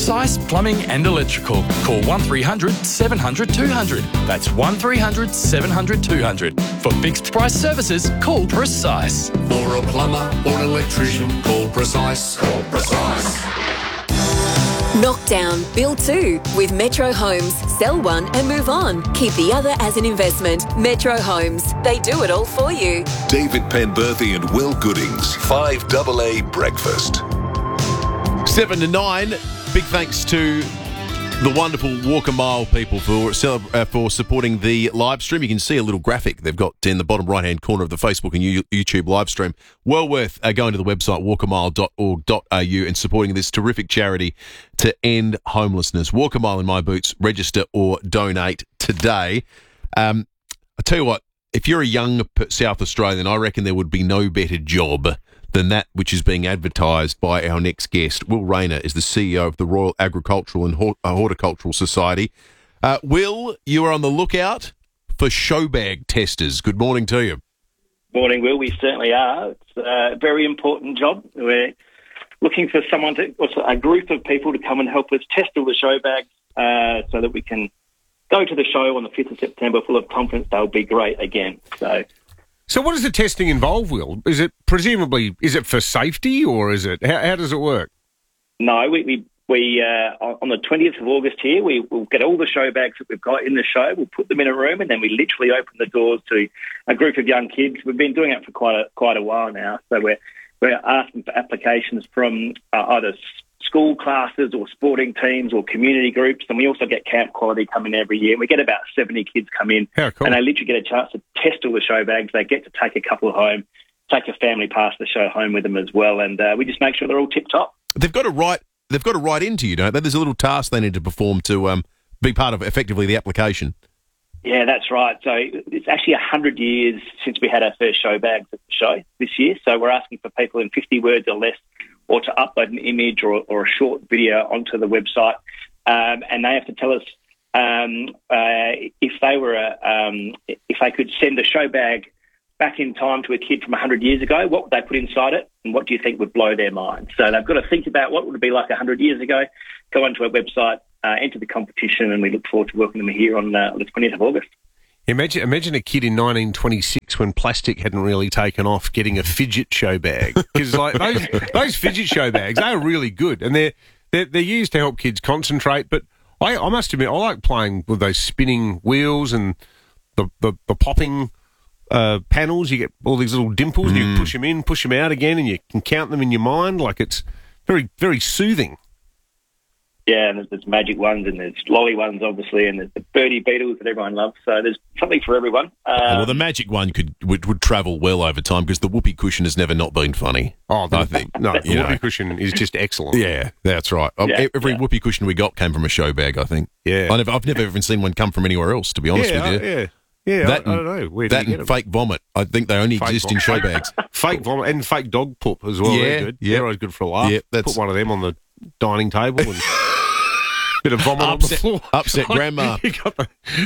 Precise Plumbing and Electrical. Call 1300 700 200. That's 1300 700 200. For fixed price services, call Precise. For a plumber or an electrician, call Precise. Call Precise. Knockdown, build two with Metro Homes. Sell one and move on. Keep the other as an investment. Metro Homes. They do it all for you. David Penberthy and Will Goodings. 5AA Breakfast. 7 to 9. Big thanks to the wonderful Walk a Mile people for supporting the live stream. You can see a little graphic they've got in the bottom right-hand corner of the Facebook and YouTube live stream. Well worth going to the website walkamile.org.au and supporting this terrific charity to end homelessness. Walk a Mile in my boots. Register or donate today. I tell you what, if you're a young South Australian, I reckon there would be no better job than that which is being advertised by our next guest. Will Rayner is the CEO of the Royal Agricultural and Horticultural Society. Will, you are on the lookout for showbag testers. Good morning to you. Morning, Will. We certainly are. It's a very important job. We're looking for a group of people to come and help us test all the showbags so that we can go to the show on the 5th of September full of confidence they'll be great again. So what does the testing involve, Will? Is it for safety or is it, how does it work? No, we on the 20th of August here, we'll get all the show bags that we've got in the show, we'll put them in a room and then we literally open the doors to a group of young kids. We've been doing it for quite a while now, so we're asking for applications from either school classes or sporting teams or community groups, and we also get Camp Quality coming every year. We get about 70 kids come in, cool. And they literally get a chance to test all the show bags. They get to take a couple home, take a family past the show home with them as well, and we just make sure they're all tip-top. They've got to write into you, don't they? There's a little task they need to perform to be part of, effectively, the application. Yeah, that's right. So it's actually 100 years since we had our first show bags at the show this year, so we're asking for people in 50 words or less or to upload an image or a short video onto the website, and they have to tell us if they could send a show bag back in time to a kid from 100 years ago, what would they put inside it, and what do you think would blow their mind? So they've got to think about what would it be like 100 years ago, go onto our website, enter the competition, and we look forward to welcoming them here on the 20th of August. Imagine a kid in 1926 when plastic hadn't really taken off getting a fidget show bag, because like those fidget show bags, they're really good and they're used to help kids concentrate. But I must admit, I like playing with those spinning wheels and the popping panels. You get all these little dimples and you can push them in, push them out again, and you can count them in your mind. Like, it's very, very soothing. Yeah, and there's magic ones and there's lolly ones, obviously, and there's the birdie beetles that everyone loves. So there's something for everyone. Well, the magic one would travel well over time because the whoopee cushion has never not been funny. Oh, I think. No, the whoopee cushion is just excellent. Yeah, that's right. Every whoopee cushion we got came from a show bag, I think. Yeah. I've never even seen one come from anywhere else, to be honest with you. Yeah, that I don't know. Where that do you get and fake vomit, I think they only exist in show bags. Fake vomit and fake dog poop as well. Yeah, they're good. yeah. They're always good for a laugh. Yeah, put one of them on the dining table and bit of vomit on the floor. Upset grandma. You got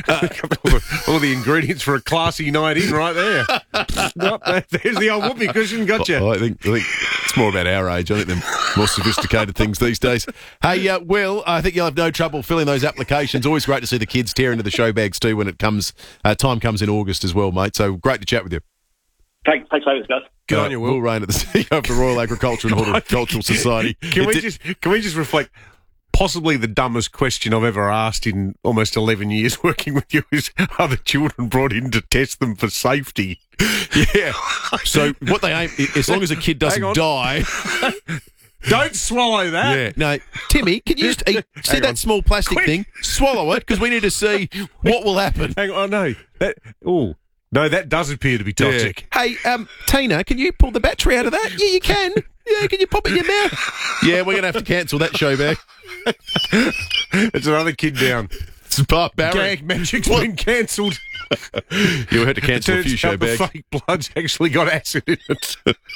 all the ingredients for a classy night in right there. There's the old whoopee cushion. Gotcha. I think it's more about our age. I think they're more sophisticated things these days. Hey, Will, I think you'll have no trouble filling those applications. Always great to see the kids tear into the show bags too when it comes time comes in August as well, mate. So great to chat with you. Thanks for this, guys. Good on you, Will Rayner, the CEO of the Royal Agricultural and Horticultural Society. Can we just reflect? Possibly the dumbest question I've ever asked in almost 11 years working with you is, are the children brought in to test them for safety? Yeah. So what they aim, as long as a kid doesn't die. Don't swallow that. Yeah. No, Timmy, can you just see that small plastic thing? Swallow it, because we need to see what will happen. Hang on, no. No, that does appear to be toxic. Yeah. Hey, Tina, can you pull the battery out of that? Yeah, you can. Yeah, can you pop it in your mouth? Yeah, we're going to have to cancel that show back. It's another kid down. It's barbaric. Gag Magic's been cancelled. You had to cancel a few show bags. The fake blood's actually got acid in it.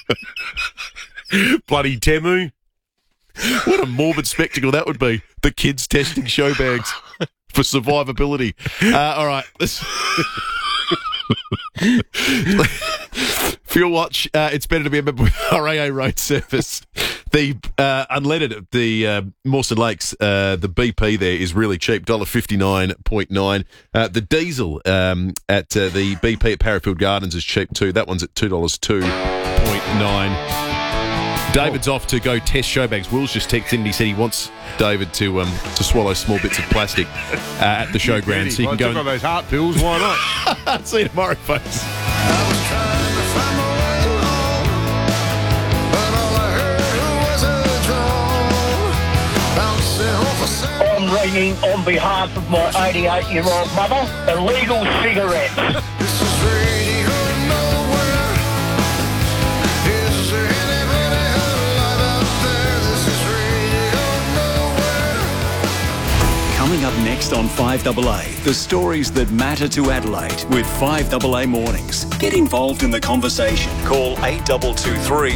Bloody Temu. What a morbid spectacle that would be. The kids testing show bags for survivability. All right. Fuel Watch, it's better to be a member with RAA Road Service. The unleaded, the Mawson Lakes, the BP there is really cheap, $1.59.9. The diesel at the BP at Parafield Gardens is cheap too. That one's at $2.02.9. David's off to go test show bags. Will's just texted in. He said he wants David to swallow small bits of plastic at the showground. So you can go. Took those heart pills. Why not? See you tomorrow, folks. I'm ringing on behalf of my 88-year-old mother, illegal cigarettes. This is Radio Nowhere. Is there anybody alive out there? This is Radio Nowhere. Coming up next on 5AA, the stories that matter to Adelaide with 5AA Mornings. Get involved in the conversation. Call 8223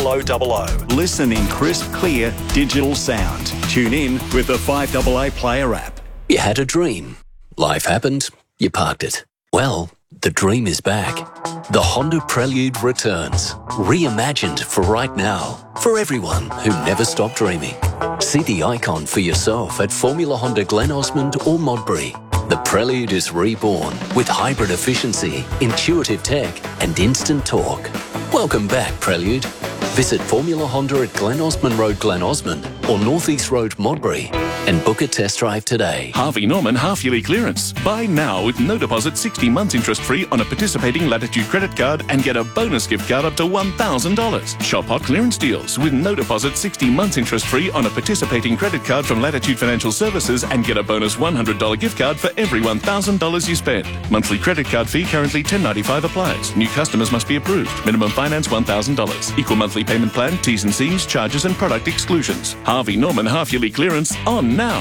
0000. Listen in crisp, clear, digital sound. Tune in with the 5AA Player app. You had a dream. Life happened. You parked it. Well, the dream is back. The Honda Prelude returns. Reimagined for right now. For everyone who never stopped dreaming. See the icon for yourself at Formula Honda Glen Osmond or Modbury. The Prelude is reborn with hybrid efficiency, intuitive tech and instant torque. Welcome back, Prelude. Visit Formula Honda at Glen Osmond Road, Glen Osmond or North East Road, Modbury and book a test drive today. Harvey Norman half-yearly clearance. Buy now with no deposit, 60 months interest-free on a participating Latitude credit card and get a bonus gift card up to $1,000. Shop hot clearance deals with no deposit, 60 months interest-free on a participating credit card from Latitude Financial Services and get a bonus $100 gift card for every $1,000 you spend. Monthly credit card fee currently $10.95 applies. New customers must be approved. Minimum finance $1,000. Equal monthly payment plan, T's and C's, charges and product exclusions. Harvey Norman half-yearly clearance on now.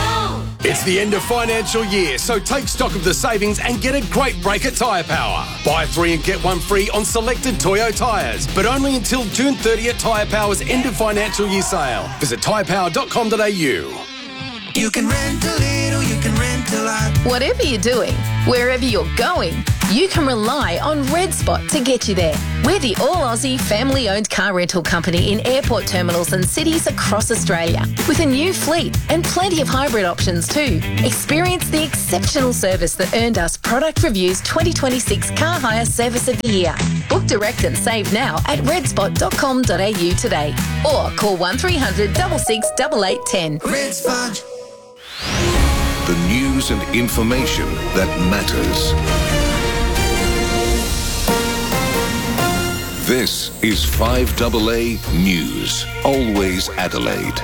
It's the end of financial year, so take stock of the savings and get a great break at Tyre Power. Buy 3 and get 1 free on selected Toyo tyres, but only until June 30 at Tyre Power's end of financial year sale. Visit tyrepower.com.au. You can rent a little, you can rent a lot. Whatever you're doing, wherever you're going, you can rely on Red Spot to get you there. We're the all-Aussie family-owned car rental company in airport terminals and cities across Australia, with a new fleet and plenty of hybrid options too. Experience the exceptional service that earned us Product Review's 2026 Car Hire Service of the Year. Book direct and save now at redspot.com.au today, or call 1300 66 8810. Red Spot. The news and information that matters. This is 5AA News. Always Adelaide.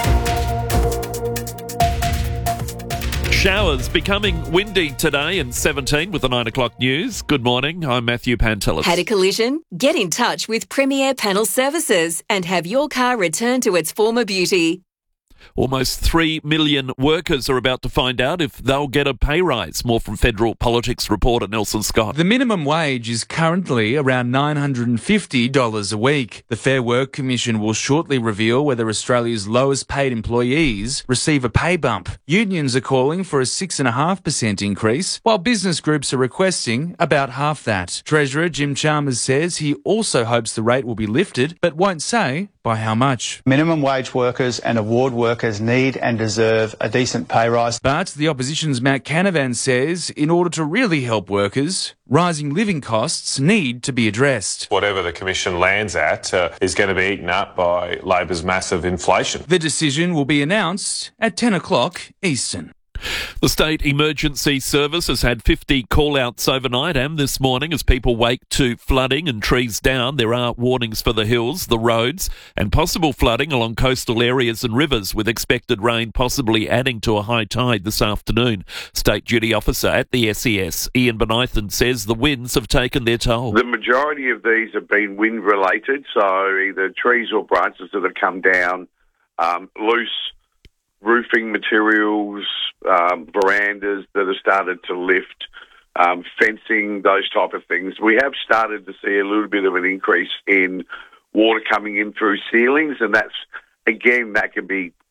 Showers becoming windy today and 17 with the 9 o'clock news. Good morning, I'm Matthew Pantelis. Had a collision? Get in touch with Premier Panel Services and have your car returned to its former beauty. Almost 3 million workers are about to find out if they'll get a pay rise. More from Federal Politics reporter Nelson Scott. The minimum wage is currently around $950 a week. The Fair Work Commission will shortly reveal whether Australia's lowest paid employees receive a pay bump. Unions are calling for a 6.5% increase, while business groups are requesting about half that. Treasurer Jim Chalmers says he also hopes the rate will be lifted, but won't say by how much. Minimum wage workers and award workers need and deserve a decent pay rise. But the opposition's Matt Canavan says in order to really help workers, rising living costs need to be addressed. Whatever the Commission lands at is going to be eaten up by Labor's massive inflation. The decision will be announced at 10 o'clock Eastern. The State Emergency Service has had 50 call-outs overnight and this morning as people wake to flooding and trees down. There are warnings for the hills, the roads and possible flooding along coastal areas and rivers, with expected rain possibly adding to a high tide this afternoon. State Duty Officer at the SES, Ian Benithan, says the winds have taken their toll. The majority of these have been wind-related, so either trees or branches that have come down, loose roofing materials, verandas that have started to lift, fencing, those type of things. We have started to see a little bit of an increase in water coming in through ceilings, and that's, again, that can be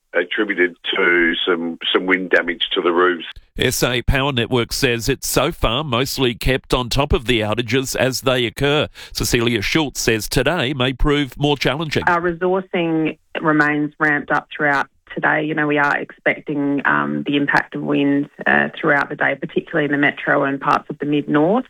attributed to some wind damage to the roofs. SA Power Network says it's so far mostly kept on top of the outages as they occur. Cecilia Schultz says today may prove more challenging. Our resourcing remains ramped up throughout today. You know, we are expecting the impact of wind throughout the day, particularly in the metro and parts of the mid-north.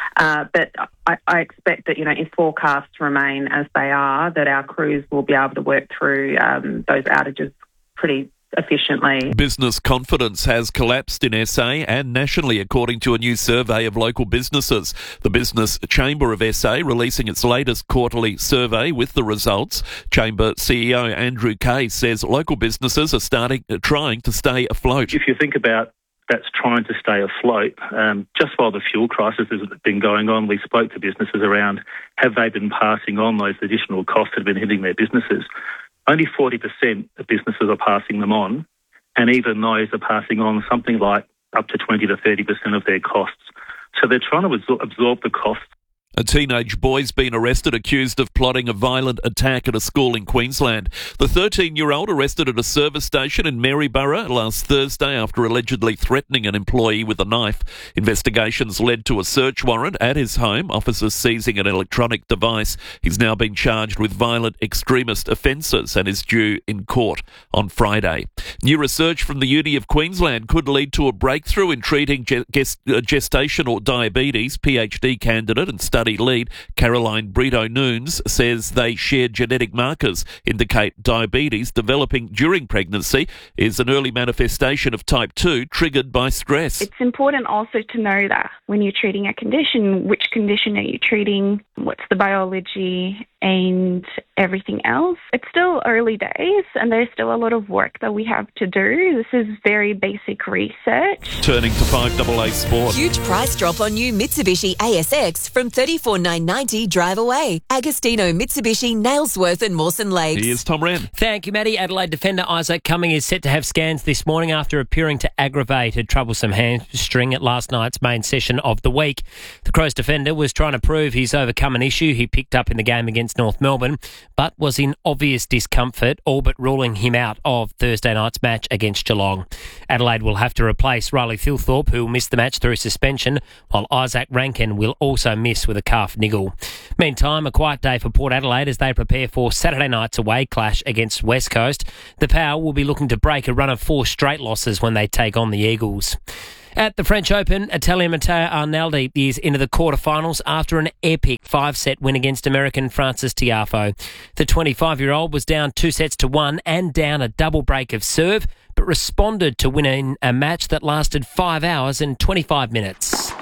But I expect that, you know, if forecasts remain as they are, that our crews will be able to work through those outages pretty efficiently. Business confidence has collapsed in SA and nationally, according to a new survey of local businesses. The Business Chamber of SA releasing its latest quarterly survey with the results. Chamber CEO Andrew Kay says local businesses are trying to stay afloat. If you think about that's trying to stay afloat, just while the fuel crisis has been going on, we spoke to businesses around have they been passing on those additional costs that have been hitting their businesses. Only 40% of businesses are passing them on, and even those are passing on something like up to 20 to 30% of their costs. So they're trying to absorb the costs. A teenage boy's been arrested accused of plotting a violent attack at a school in Queensland. The 13-year-old arrested at a service station in Maryborough last Thursday after allegedly threatening an employee with a knife. Investigations led to a search warrant at his home, officers seizing an electronic device. He's now been charged with violent extremist offences and is due in court on Friday. New research from the Uni of Queensland could lead to a breakthrough in treating gestational diabetes. PhD candidate and study lead Caroline Brito-Nunes says they share genetic markers indicate diabetes developing during pregnancy is an early manifestation of type 2 triggered by stress. It's important also to know that when you're treating a condition, which condition are you treating, what's the biology and everything else. It's still early days and there's still a lot of work that we have to do. This is very basic research. Turning to 5AA Sport. Huge price drop on new Mitsubishi ASX from $34,990 drive away. Agostino Mitsubishi, Nailsworth and Mawson Lakes. Here's Tom Wren. Thank you, Maddie. Adelaide defender Isaac Cumming is set to have scans this morning after appearing to aggravate a troublesome hamstring at last night's main session of the week. The Crows defender was trying to prove he's overcome an issue he picked up in the game against North Melbourne, but was in obvious discomfort, all but ruling him out of Thursday night's match against Geelong. Adelaide will have to replace Riley Thilthorpe, who will miss the match through suspension, while Isaac Rankin will also miss with a calf niggle. Meantime, a quiet day for Port Adelaide as they prepare for Saturday night's away clash against West Coast. The Power will be looking to break a run of 4 straight losses when they take on the Eagles. At the French Open, Italian Matteo Arnaldi is into the quarterfinals after an epic 5-set win against American Francis Tiafoe. The 25-year-old was down 2-1 and down a double break of serve, but responded to winning a match that lasted 5 hours and 25 minutes.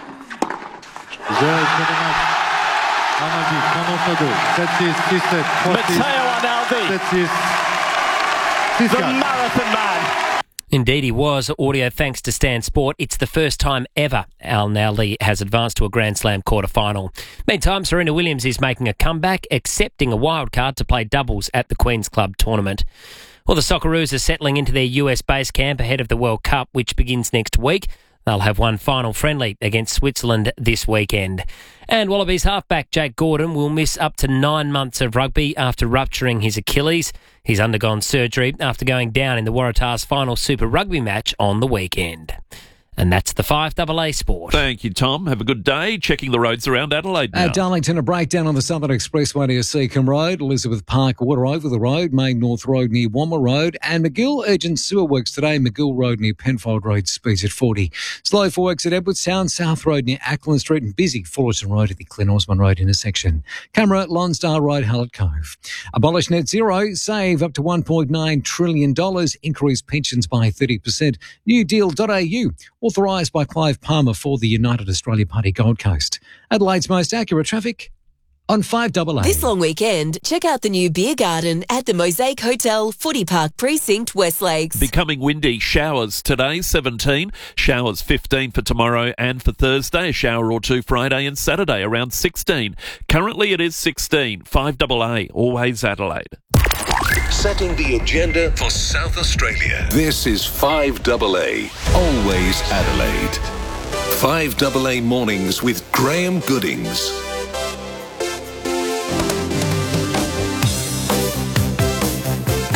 Matteo Arnaldi, the marathon man. Indeed he was. Audio thanks to Stan Sport. It's the first time ever Arnaldi has advanced to a Grand Slam quarter-final. Meantime, Serena Williams is making a comeback, accepting a wild card to play doubles at the Queen's Club tournament. Well, the Socceroos are settling into their US base camp ahead of the World Cup, which begins next week. They'll have one final friendly against Switzerland this weekend. And Wallabies halfback Jake Gordon will miss up to 9 months of rugby after rupturing his Achilles. He's undergone surgery after going down in the Waratahs' final Super Rugby match on the weekend. And that's the 5AA Sport. Thank you, Tom. Have a good day. Checking the roads around Adelaide now. At Darlington, a breakdown on the Southern Expressway near Seacombe Road, Elizabeth Park Water over the road, Main North Road near Womma Road, and McGill urgent sewer works today, McGill Road near Penfold Road, speeds at 40. Slow for works at Edwardstown, South Road near Ackland Street, and busy Fullerton Road at the Glen Osmond Road intersection. Camera at Lonsdale Road, Hallett Cove. Abolish net zero, save up to $1.9 trillion, increase pensions by 30%. Newdeal.au, authorised by Clive Palmer for the United Australia Party Gold Coast. Adelaide's most accurate traffic on 5AA. This long weekend, check out the new beer garden at the Mosaic Hotel, Footy Park Precinct, West Lakes. Becoming windy. Showers today, 17. Showers 15 for tomorrow and for Thursday. A shower or two Friday and Saturday, around 16. Currently it is 16. 5AA, always Adelaide. Setting the agenda for South Australia. This is 5AA, always Adelaide. 5AA Mornings with Graham Goodings.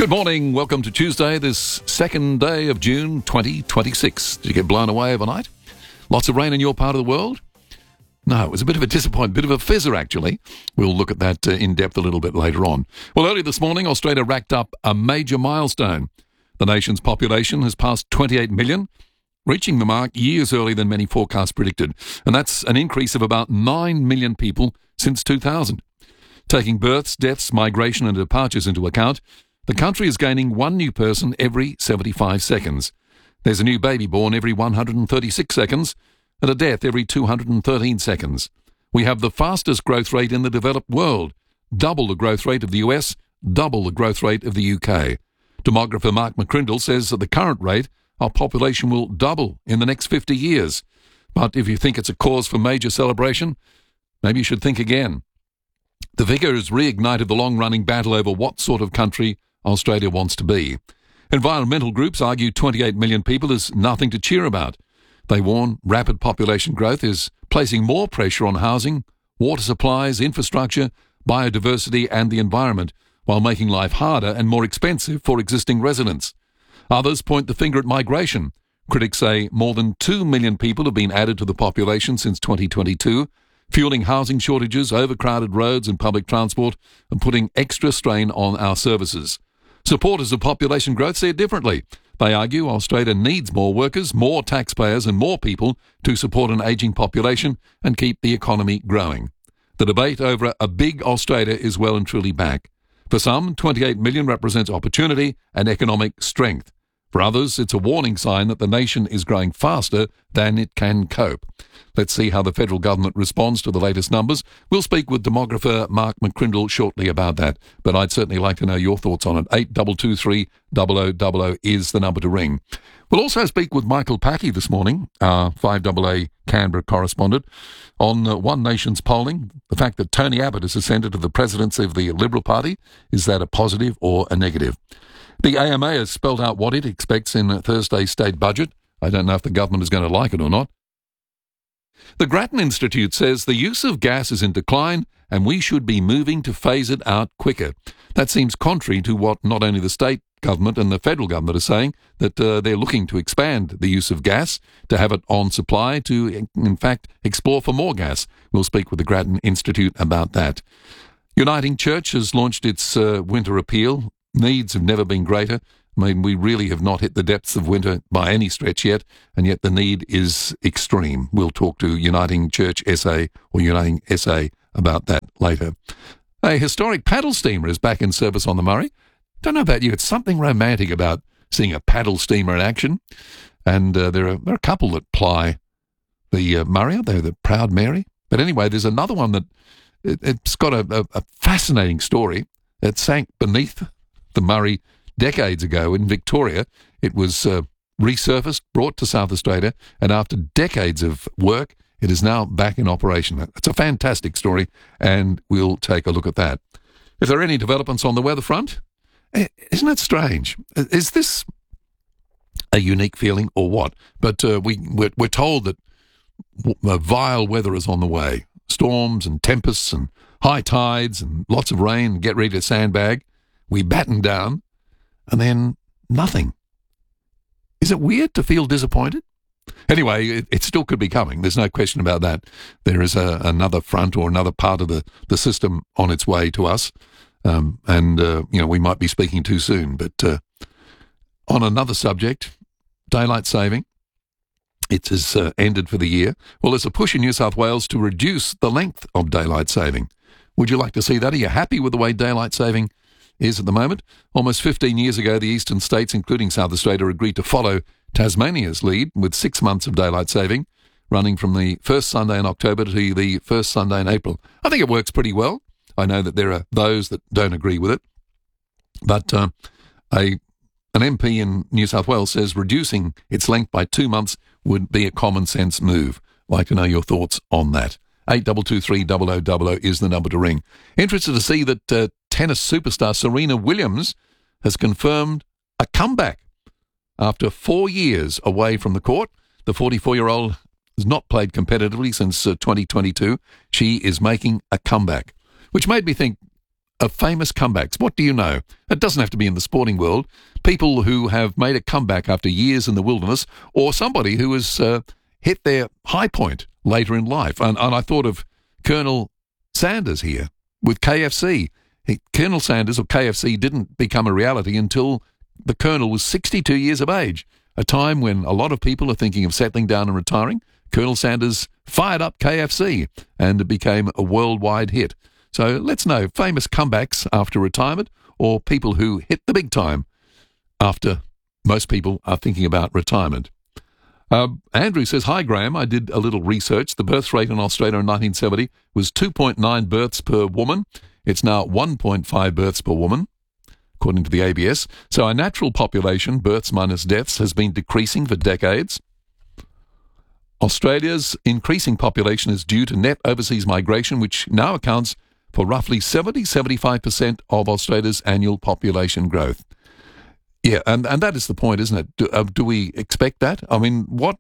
Good morning. Welcome to Tuesday, this second day of June 2026. Did you get blown away overnight? Lots of rain in your part of the world? No, it was a bit of a disappointment, bit of a fizzer, actually. We'll look at that in depth a little bit later on. Well, earlier this morning, Australia racked up a major milestone. The nation's population has passed 28 million, reaching the mark years earlier than many forecasts predicted. And that's an increase of about 9 million people since 2000. Taking births, deaths, migration and departures into account, the country is gaining one new person every 75 seconds. There's a new baby born every 136 seconds and a death every 213 seconds. We have the fastest growth rate in the developed world, double the growth rate of the US, double the growth rate of the UK. Demographer Mark McCrindle says at the current rate, our population will double in the next 50 years. But if you think it's a cause for major celebration, maybe you should think again. The figure has reignited the long-running battle over what sort of country Australia wants to be. Environmental groups argue 28 million people is nothing to cheer about. They warn rapid population growth is placing more pressure on housing, water supplies, infrastructure, biodiversity and the environment, while making life harder and more expensive for existing residents. Others point the finger at migration. Critics say more than 2 million people have been added to the population since 2022, fueling housing shortages, overcrowded roads and public transport, and putting extra strain on our services. Supporters of population growth see it differently. They argue Australia needs more workers, more taxpayers and more people to support an ageing population and keep the economy growing. The debate over a big Australia is well and truly back. For some, 28 million represents opportunity and economic strength. For others, it's a warning sign that the nation is growing faster than it can cope. Let's see how the federal government responds to the latest numbers. We'll speak with demographer Mark McCrindle shortly about that, but I'd certainly like to know your thoughts on it. 8223 0000 is the number to ring. We'll also speak with Michael Packey this morning, our 5AA Canberra correspondent, on One Nation's polling. The fact that Tony Abbott has ascended to the presidency of the Liberal Party, is that a positive or a negative? The AMA has spelled out what it expects in Thursday's state budget. I don't know if the government is going to like it or not. The Grattan Institute says the use of gas is in decline and we should be moving to phase it out quicker. That seems contrary to what not only the state government and the federal government are saying, that they're looking to expand the use of gas, to have it on supply, to in fact explore for more gas. We'll speak with the Grattan Institute about that. Uniting Church has launched its winter appeal. Needs have never been greater. I mean, we really have not hit the depths of winter by any stretch yet, and yet the need is extreme. We'll talk to Uniting Church SA or Uniting SA about that later. A historic paddle steamer is back in service on the Murray. Don't know about you, it's something romantic about seeing a paddle steamer in action. And there are a couple that ply the Murray, they're the Proud Mary. But anyway, there's another one that it's got a fascinating story. It sank beneath the Murray decades ago in Victoria. It was resurfaced, brought to South Australia, and after decades of work, it is now back in operation. It's a fantastic story, and we'll take a look at that. If there are any developments on the weather front, isn't it strange? Is this a unique feeling or what? But we're told that vile weather is on the way. Storms and tempests and high tides and lots of rain. Get ready to sandbag. We batten down, and then nothing. Is it weird to feel disappointed? Anyway, it still could be coming. There's no question about that. There is another front or another part of the system on its way to us, and we might be speaking too soon. But on another subject, daylight saving, it has ended for the year. Well, there's a push in New South Wales to reduce the length of daylight saving. Would you like to see that? Are you happy with the way daylight saving is at the moment? Almost 15 years ago, the eastern states, including South Australia, agreed to follow Tasmania's lead with 6 months of daylight saving, running from the first Sunday in October to the first Sunday in April. I think it works pretty well. I know that there are those that don't agree with it, but an MP in New South Wales says reducing its length by 2 months would be a common sense move. I'd like to know your thoughts on that. 8223 0000 is the number to ring. Interested to see that tennis superstar Serena Williams has confirmed a comeback. After 4 years away from the court, the 44-year-old has not played competitively since 2022. She is making a comeback, which made me think, of famous comebacks. What do you know? It doesn't have to be in the sporting world. People who have made a comeback after years in the wilderness, or somebody who has hit their high point later in life. And I thought of Colonel Sanders here with KFC. Colonel Sanders or KFC didn't become a reality until the Colonel was 62 years of age, a time when a lot of people are thinking of settling down and retiring. Colonel Sanders fired up KFC and it became a worldwide hit. So let's know famous comebacks after retirement or people who hit the big time after most people are thinking about retirement. Andrew says, hi, Graham. I did a little research. The birth rate in Australia in 1970 was 2.9 births per woman. It's now 1.5 births per woman, according to the ABS. So our natural population, births minus deaths, has been decreasing for decades. Australia's increasing population is due to net overseas migration, which now accounts for roughly 70-75% of Australia's annual population growth. Yeah, and that is the point, isn't it? Do we expect that? I mean, what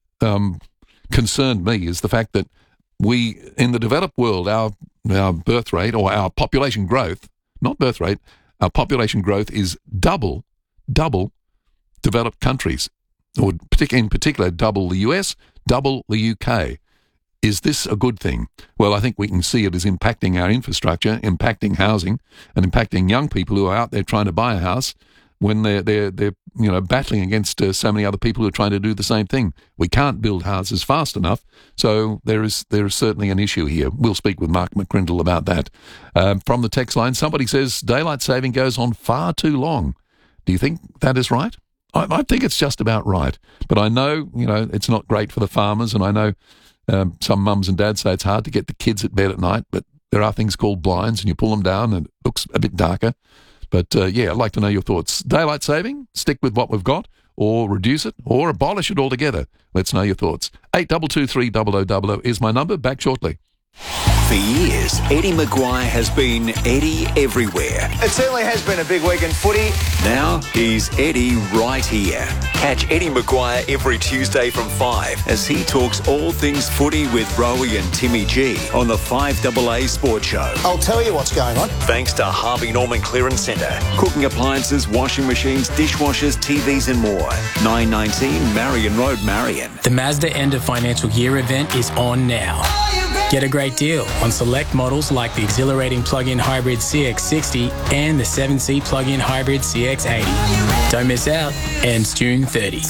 concerned me is the fact that we, in the developed world, our birth rate or our population growth, not birth rate, our population growth is double developed countries, or in particular double the US, double the UK. Is this a good thing? Well, I think we can see it as impacting our infrastructure, impacting housing, and impacting young people who are out there trying to buy a house when they're battling against so many other people who are trying to do the same thing. We can't build houses fast enough, so there is certainly an issue here. We'll speak with Mark McCrindle about that. From the text line, somebody says daylight saving goes on far too long. Do you think that is right? I think it's just about right. But I know, it's not great for the farmers, and I know some mums and dads say it's hard to get the kids at bed at night, but there are things called blinds, and you pull them down and it looks a bit darker. But, I'd like to know your thoughts. Daylight saving, stick with what we've got, or reduce it, or abolish it altogether. Let's know your thoughts. 8223 0000 is my number. Back shortly. For years, Eddie Maguire has been Eddie everywhere. It certainly has been a big week in footy. Now he's Eddie right here. Catch Eddie Maguire every Tuesday from 5 as he talks all things footy with Rowie and Timmy G on the 5AA Sports Show. I'll tell you what's going on. Thanks to Harvey Norman Clearance Centre. Cooking appliances, washing machines, dishwashers, TVs and more. 919 Marion Road, Marion. The Mazda End of Financial Year event is on now. Get a great deal on select models like the exhilarating plug-in hybrid CX-60 and the 7-seat plug-in hybrid CX-80. Don't miss out. Ends June 30.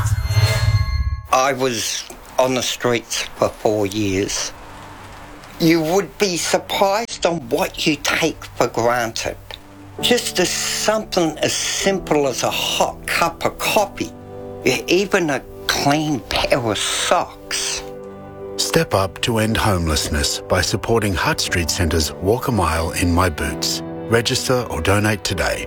I was on the streets for 4 years. You would be surprised on what you take for granted. Just something as simple as a hot cup of coffee, even a clean pair of socks. Step up to end homelessness by supporting Hutt Street Centre's Walk a Mile in My Boots. Register or donate today.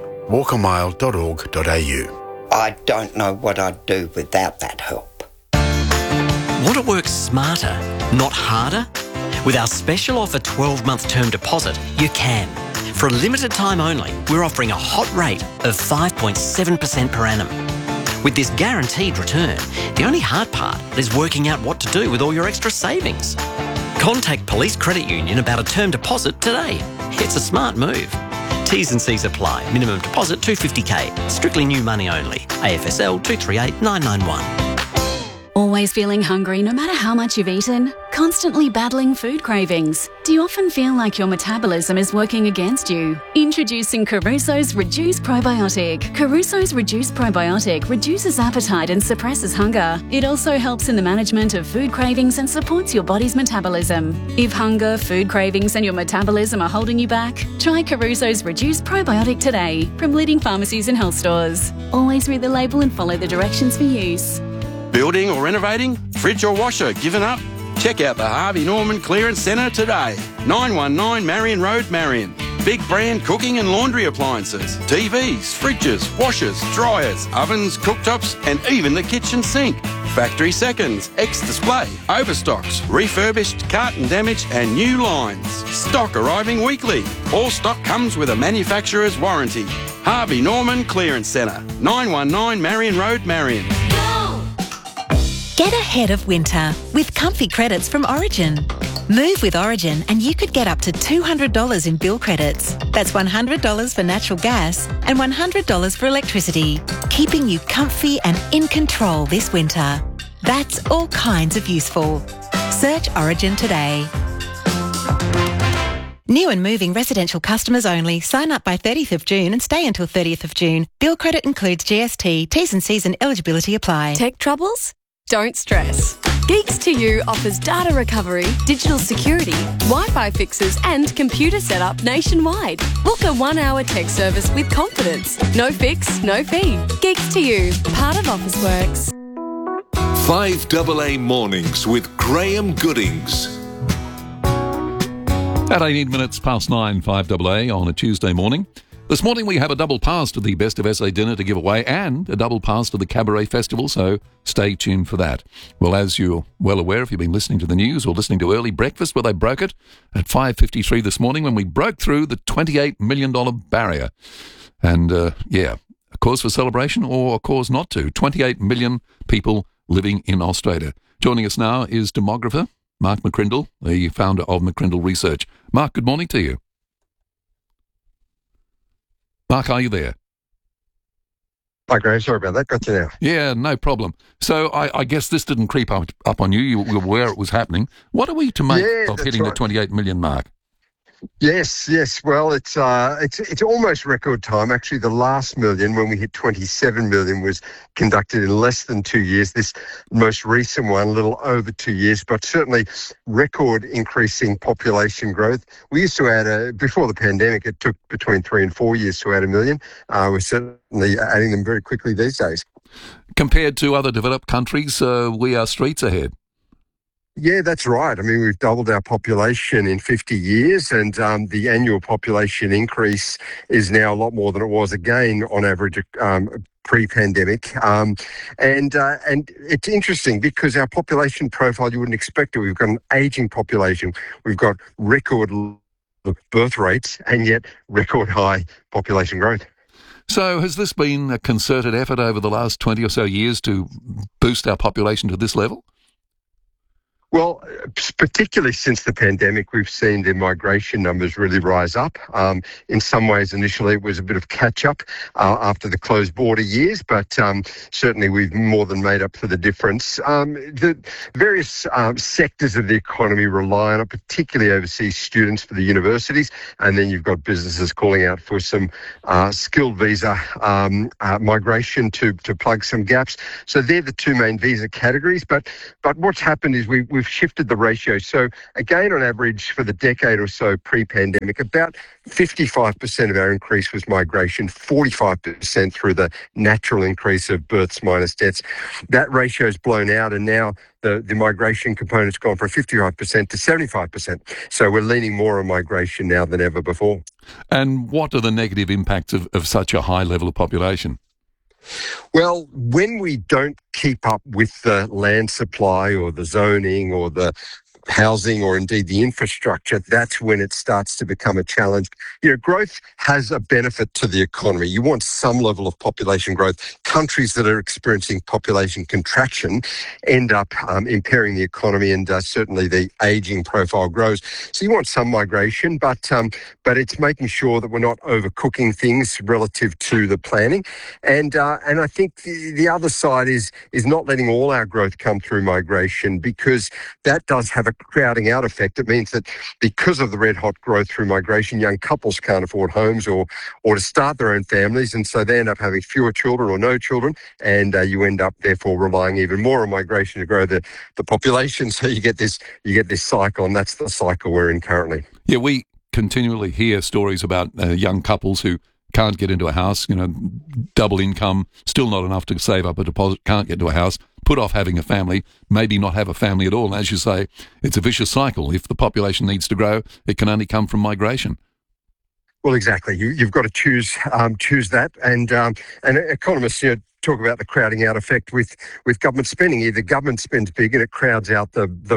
walkamile.org.au. I don't know what I'd do without that help. Want to work smarter, not harder? With our special offer 12-month term deposit, you can. For a limited time only, we're offering a hot rate of 5.7% per annum. With this guaranteed return, the only hard part is working out what to do with all your extra savings. Contact Police Credit Union about a term deposit today. It's a smart move. T's and C's apply. Minimum deposit $250K. Strictly new money only. AFSL 238991. Always feeling hungry no matter how much you've eaten? Constantly battling food cravings? Do you often feel like your metabolism is working against you? Introducing Caruso's Reduce Probiotic. Caruso's Reduce Probiotic reduces appetite and suppresses hunger. It also helps in the management of food cravings and supports your body's metabolism. If hunger, food cravings and your metabolism are holding you back, try Caruso's Reduce Probiotic today from leading pharmacies and health stores. Always read the label and follow the directions for use. Building or renovating? Fridge or washer? Given up? Check out the Harvey Norman Clearance Centre today. 919 Marion Road, Marion. Big brand cooking and laundry appliances, TVs, fridges, washers, dryers, ovens, cooktops and even the kitchen sink. Factory seconds, ex-display, overstocks, refurbished, carton damage and new lines. Stock arriving weekly. All stock comes with a manufacturer's warranty. Harvey Norman Clearance Centre. 919 Marion Road, Marion. Get ahead of winter with comfy credits from Origin. Move with Origin and you could get up to $200 in bill credits. That's $100 for natural gas and $100 for electricity, keeping you comfy and in control this winter. That's all kinds of useful. Search Origin today. New and moving residential customers only. Sign up by 30th of June and stay until 30th of June. Bill credit includes GST. T's and C's and eligibility apply. Tech troubles? Don't stress. Geeks to You offers data recovery, digital security, Wi-Fi fixes and computer setup nationwide. Book a 1-hour tech service with confidence. No fix, no fee. Geeks to You, part of Officeworks. 5AA Mornings with Graham Goodings. At 18 minutes past 9, 5AA on a Tuesday morning. This morning we have a double pass to the Best of SA dinner to give away and a double pass to the Cabaret Festival, so stay tuned for that. Well, as you're well aware, if you've been listening to the news or listening to Early Breakfast, where they broke it at 5:53 this morning when we broke through the $28 million barrier. And, a cause for celebration or a cause not to. 28 million people living in Australia. Joining us now is demographer Mark McCrindle, the founder of McCrindle Research. Mark, good morning to you. Mark, are you there? Hi, Graham. Sorry about that. Got you now. Yeah, no problem. So I guess this didn't creep up on you. You were aware it was happening. What are we to make of hitting the 28 million mark? Yes. Well, it's almost record time. Actually, the last million, when we hit 27 million, was conducted in less than 2 years. This most recent one, a little over 2 years, but certainly record increasing population growth. We used to add, before the pandemic, it took between 3 and 4 years to add a million. We're certainly adding them very quickly these days. Compared to other developed countries, we are streets ahead. Yeah, that's right. I mean, we've doubled our population in 50 years and the annual population increase is now a lot more than it was, again, on average, pre-pandemic. And it's interesting because our population profile, you wouldn't expect it. We've got an ageing population. We've got record birth rates and yet record high population growth. So has this been a concerted effort over the last 20 or so years to boost our population to this level? Well, particularly since the pandemic, we've seen the migration numbers really rise up. In some ways, initially, it was a bit of catch-up after the closed border years, but certainly we've more than made up for the difference. The various sectors of the economy rely on it, particularly overseas students for the universities, and then you've got businesses calling out for some skilled visa migration to plug some gaps. So they're the two main visa categories, but what's happened is we've shifted the ratio. So again, on average, for the decade or so pre-pandemic, about 55% of our increase was migration, 45% through the natural increase of births minus deaths. That ratio's blown out, and now the migration component's gone from 55% to 75%. So we're leaning more on migration now than ever before. And what are the negative impacts of such a high level of population? Well, when we don't keep up with the land supply or the zoning or the housing or indeed the infrastructure, that's when it starts to become a challenge. You know, growth has a benefit to the economy. You want some level of population growth. Countries that are experiencing population contraction end up impairing the economy, and certainly the ageing profile grows. So you want some migration, but it's making sure that we're not overcooking things relative to the planning. And I think the other side is not letting all our growth come through migration, because that does have a crowding out effect. It means that because of the red hot growth through migration, young couples can't afford homes or to start their own families, and so they end up having fewer children or no children, and you end up therefore relying even more on migration to grow the population. So you get this cycle, and that's the cycle we're in currently. Yeah, we continually hear stories about young couples who can't get into a house, double income, still not enough to save up a deposit, can't get into a house, put off having a family, maybe not have a family at all. And as you say, it's a vicious cycle. If the population needs to grow, it can only come from migration. Well, exactly. You've got to choose that, and economists talk about the crowding out effect with government spending. Either government spends big and it crowds out the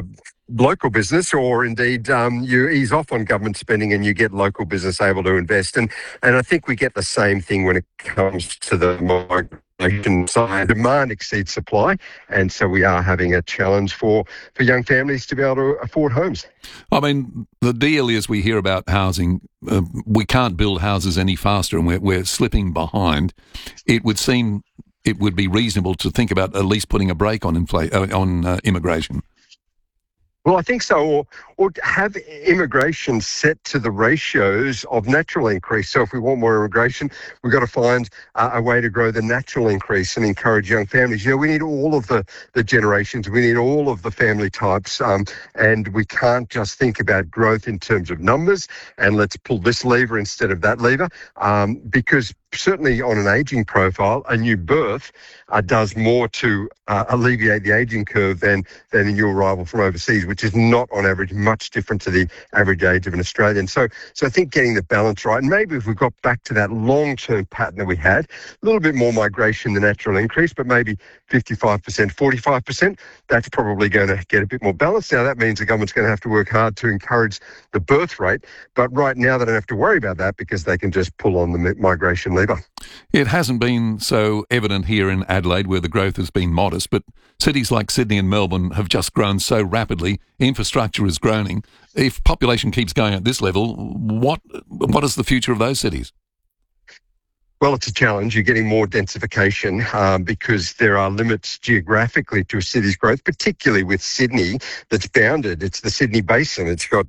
local business, or indeed you ease off on government spending and you get local business able to invest. And I think we get the same thing when it comes to the migration side. Demand exceeds supply, and so we are having a challenge for young families to be able to afford homes. I mean, the deal is we hear about housing. We can't build houses any faster, and we're slipping behind. It would seem it would be reasonable to think about at least putting a brake on immigration. Well, I think so, or have immigration set to the ratios of natural increase. So if we want more immigration, we've got to find a way to grow the natural increase and encourage young families. You know, we need all of the generations. We need all of the family types. And we can't just think about growth in terms of numbers and let's pull this lever instead of that lever, because certainly on an ageing profile, a new birth does more to alleviate the ageing curve than a new arrival from overseas, which is not on average much different to the average age of an Australian. So I think getting the balance right, and maybe if we got back to that long-term pattern that we had, a little bit more migration than natural increase, but maybe 55%, 45%, that's probably going to get a bit more balance. Now, that means the government's going to have to work hard to encourage the birth rate, but right now they don't have to worry about that because they can just pull on the migration lever. It hasn't been so evident here in Adelaide, where the growth has been modest, but cities like Sydney and Melbourne have just grown so rapidly. Infrastructure is growing. If population keeps going at this level, what is the future of those cities? Well, it's a challenge. You're getting more densification because there are limits geographically to a city's growth, particularly with Sydney that's bounded. It's the Sydney Basin. It's got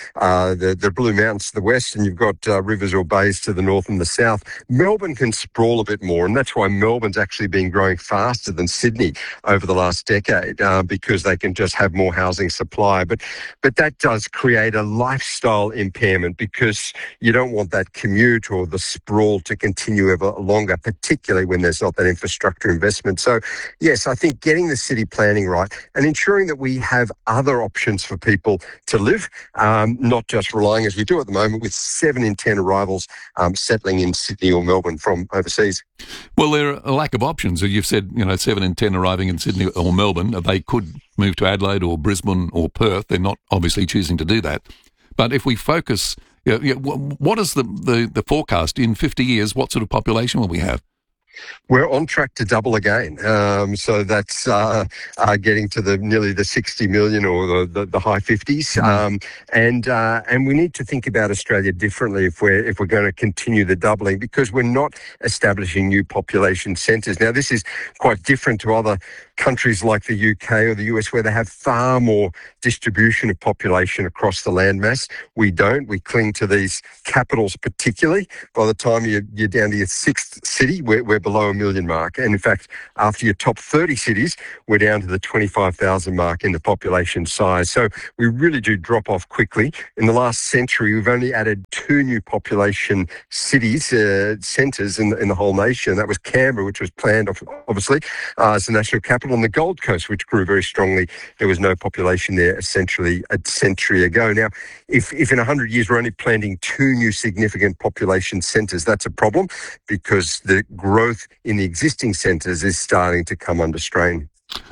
the Blue Mountains to the west, and you've got rivers or bays to the north and the south. Melbourne can sprawl a bit more, and that's why Melbourne's actually been growing faster than Sydney over the last decade because they can just have more housing supply. But that does create a lifestyle impairment because you don't want that commute or the sprawl to continue ever longer, particularly when there's not that infrastructure investment. So, yes, I think getting the city planning right and ensuring that we have other options for people to live, not just relying, as we do at the moment, with 7 in 10 arrivals settling in Sydney or Melbourne from overseas. Well, there are a lack of options. You've said, 7 in 10 arriving in Sydney or Melbourne. They could move to Adelaide or Brisbane or Perth. They're not obviously choosing to do that. But if we focus... what is the forecast in 50 years? What sort of population will we have? We're on track to double again. So that's getting to nearly the 60 million or the high 50s. And we need to think about Australia differently if we're going to continue the doubling, because we're not establishing new population centres. Now, this is quite different to other countries like the UK or the US, where they have far more distribution of population across the landmass. We don't. We cling to these capitals particularly. By the time you're down to your 6th city, we're below a million mark. And in fact, after your top 30 cities, we're down to the 25,000 mark in the population size. So we really do drop off quickly. In the last century, we've only added 2 new population cities, centres in the whole nation. That was Canberra, which was planned, obviously, as the national capital, and the Gold Coast, which grew very strongly. There was no population there essentially a century ago. Now, if in 100 years we're only planning 2 new significant population centres, that's a problem because the growth in the existing centres is starting to come under strain.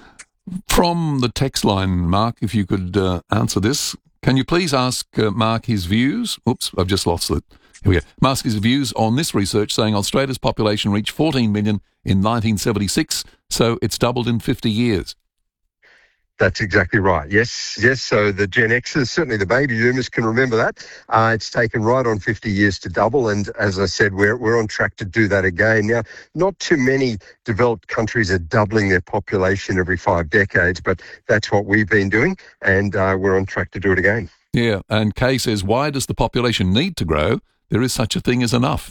From the text line, Mark, if you could answer this, can you please ask Mark his views? Oops, I've just lost it. Here we go. Mark his views on this research saying Australia's population reached 14 million in 1976, so it's doubled in 50 years. That's exactly right. Yes. So the Gen Xers, certainly the baby boomers, can remember that. It's taken right on 50 years to double. And as I said, we're on track to do that again. Now, not too many developed countries are doubling their population every 5 decades, but that's what we've been doing. And we're on track to do it again. Yeah. And Kay says, why does the population need to grow? There is such a thing as enough.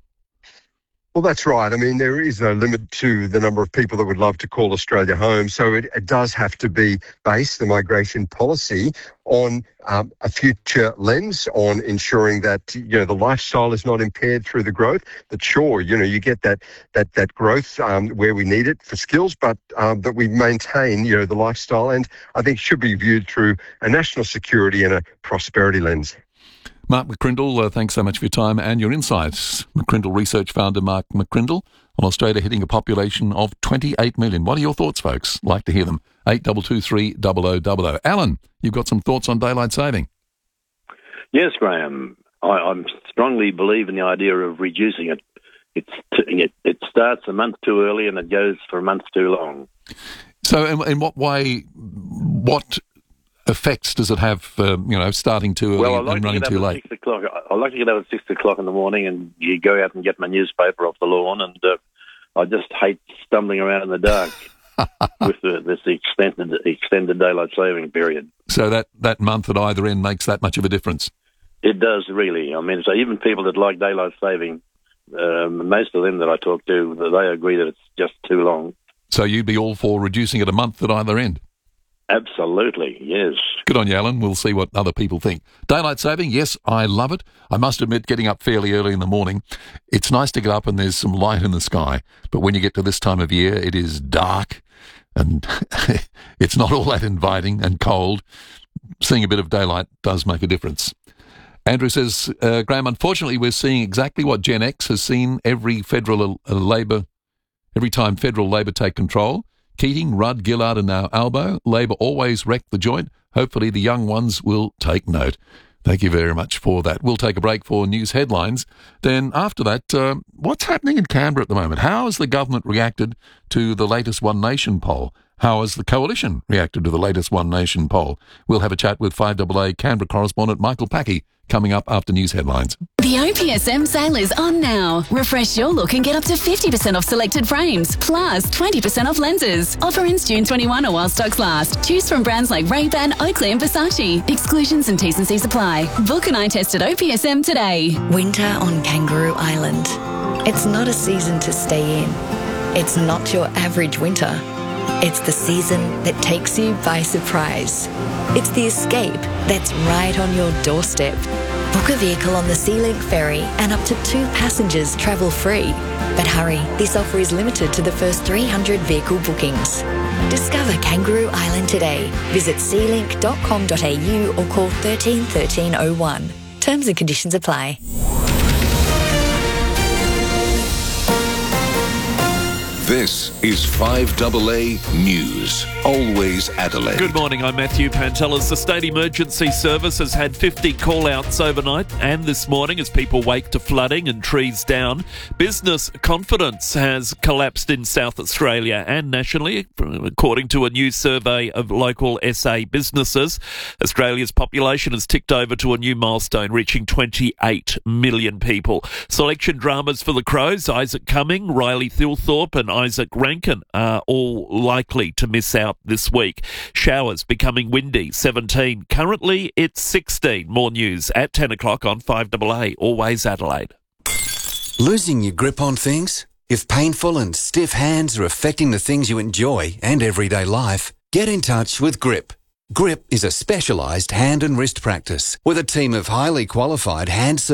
Well, that's right. I mean, there is no limit to the number of people that would love to call Australia home. So it does have to be based, the migration policy, on a future lens, on ensuring that, the lifestyle is not impaired through the growth. That sure, you get that growth where we need it for skills, but that we maintain, the lifestyle, and I think should be viewed through a national security and a prosperity lens. Mark McCrindle, thanks so much for your time and your insights. McCrindle Research founder Mark McCrindle on Australia hitting a population of 28 million. What are your thoughts, folks? Like to hear them. 8223 0000. Alan, you've got some thoughts on daylight saving? Yes, Graham. I strongly believe in the idea of reducing it. It starts a month too early and it goes for a month too long. So in what way, what effects does it have, starting too early and running too late? 6 o'clock. I like to get up at 6 o'clock in the morning and you go out and get my newspaper off the lawn, and I just hate stumbling around in the dark with this extended daylight saving period. So that month at either end makes that much of a difference? It does, really. I mean, so even people that like daylight saving, most of them that I talk to, they agree that it's just too long. So you'd be all for reducing it a month at either end? Absolutely, yes. Good on you, Alan. We'll see what other people think. Daylight saving, yes, I love it. I must admit, getting up fairly early in the morning, it's nice to get up and there's some light in the sky. But when you get to this time of year, it is dark and it's not all that inviting and cold. Seeing a bit of daylight does make a difference. Andrew says, Graham, unfortunately, we're seeing exactly what Gen X has seen every time federal Labor take control. Keating, Rudd, Gillard and now Albo. Labor always wrecked the joint. Hopefully the young ones will take note. Thank you very much for that. We'll take a break for news headlines. Then after that, what's happening in Canberra at the moment? How has the government reacted to the latest One Nation poll? How has the coalition reacted to the latest One Nation poll? We'll have a chat with 5AA Canberra correspondent Michael Packey coming up after news headlines. The OPSM sale is on now. Refresh your look and get up to 50% off selected frames, plus 20% off lenses. Offer ends June 21 or while stocks last. Choose from brands like Ray-Ban, Oakley and Versace. Exclusions and T's and C's apply. Book an eye test at OPSM today. Winter on Kangaroo Island. It's not a season to stay in. It's not your average winter. It's the season that takes you by surprise. It's the escape that's right on your doorstep. Book a vehicle on the SeaLink ferry and up to 2 passengers travel free. But hurry, this offer is limited to the first 300 vehicle bookings. Discover Kangaroo Island today. Visit sealink.com.au or call 13 1301. Terms and conditions apply. This is 5AA News. Always Adelaide. Good morning, I'm Matthew Pantelis. The State Emergency Service has had 50 call-outs overnight and this morning as people wake to flooding and trees down. Business confidence has collapsed in South Australia and nationally, according to a new survey of local SA businesses. Australia's population has ticked over to a new milestone, reaching 28 million people. Selection dramas for the Crows, Isaac Cumming, Riley Thilthorpe and Isaac Rankin are all likely to miss out this week. Showers becoming windy, 17. Currently, it's 16. More news at 10 o'clock on 5AA, Always Adelaide. Losing your grip on things? If painful and stiff hands are affecting the things you enjoy and everyday life, get in touch with Grip. Grip is a specialised hand and wrist practice with a team of highly qualified hand